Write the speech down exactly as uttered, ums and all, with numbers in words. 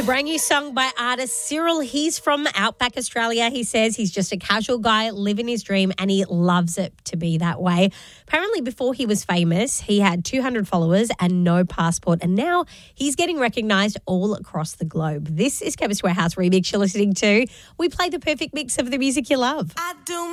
brand new song by artist Cyril. He's from Outback, Australia. He says he's just a casual guy living his dream and he loves it to be that way. Apparently, before he was famous, he had two hundred followers and no passport. And now he's getting recognised all across the globe. This is Chemist Warehouse Remix you're listening to. We play the perfect mix of the music you love. I do